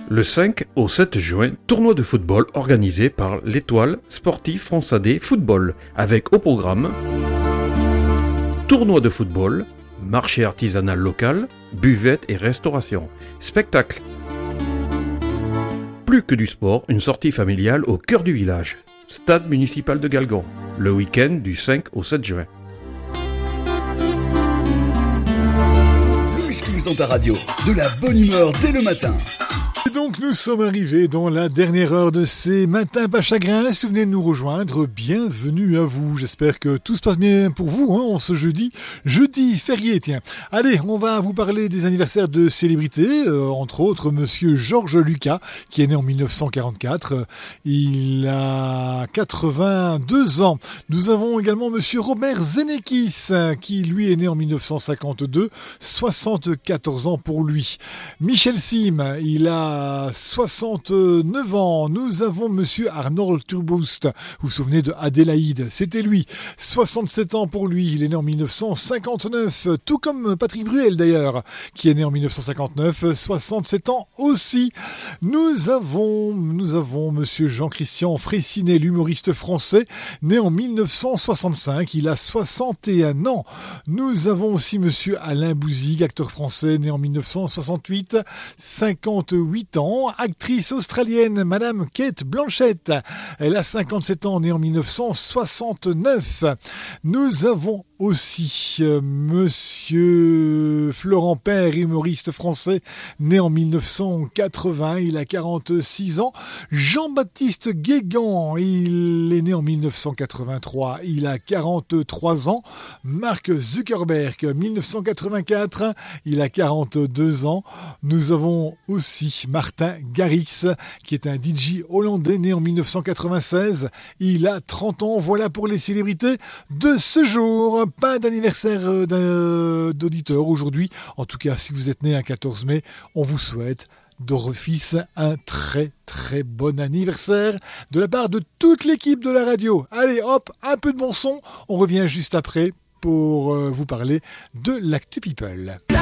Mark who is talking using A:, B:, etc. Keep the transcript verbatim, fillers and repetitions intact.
A: Le cinq au sept juin, tournoi de football organisé par l'Étoile Sportive Français Football, avec au programme tournoi de football, marché artisanal local, buvette et restauration, spectacle. Plus que du sport, une sortie familiale au cœur du village. Stade municipal de Galgon, le week-end du cinq au sept juin.
B: Louis Kings dans ta radio, de la bonne humeur dès le matin.
C: Et donc nous sommes arrivés dans la dernière heure de ces matins pas chagrins. Si vous venez de nous rejoindre, bienvenue à vous. J'espère que tout se passe bien pour vous, hein, en ce jeudi, jeudi férié, tiens. Allez, on va vous parler des anniversaires de célébrités, euh, entre autres Monsieur Georges Lucas, qui est né en dix-neuf cent quarante-quatre. Il a quatre-vingt-deux ans. Nous avons également Monsieur Robert Zemeckis, qui lui est né en dix-neuf cent cinquante-deux, soixante-quatorze ans pour lui. Michel Sim, il a soixante-neuf ans. Nous avons Monsieur Arnold Turboust. Vous vous souvenez de Adélaïde? C'était lui. soixante-sept ans pour lui. Il est né en dix-neuf cent cinquante-neuf. Tout comme Patrick Bruel d'ailleurs, qui est né en dix-neuf cent cinquante-neuf. soixante-sept ans aussi. Nous avons, nous avons Monsieur Jean-Christian Fraissinet, l'humoriste français, né en dix-neuf cent soixante-cinq. Il a soixante et un ans. Nous avons aussi Monsieur Alain Bouzig, acteur français, né en dix-neuf cent soixante-huit. cinquante-huit ans, actrice australienne, Madame Kate Blanchett. Elle a cinquante-sept ans, née en dix-neuf cent soixante-neuf. Nous avons aussi euh, Monsieur Florent Père, humoriste français, né en dix-neuf cent quatre-vingts. Il a quarante-six ans. Jean-Baptiste Guégan, il est né en dix-neuf cent quatre-vingt-trois. Il a quarante-trois ans. Mark Zuckerberg, dix-neuf cent quatre-vingt-quatre. Il a quarante-deux ans. Nous avons aussi Martin Garrix, qui est un D J hollandais né en dix-neuf cent quatre-vingt-seize. Il a trente ans. Voilà pour les célébrités de ce jour. Pas d'anniversaire d'auditeur aujourd'hui. En tout cas, si vous êtes né un quatorze mai, on vous souhaite d'office un très très bon anniversaire de la part de toute l'équipe de la radio. Allez hop, un peu de bon son. On revient juste après pour vous parler de l'Actu People.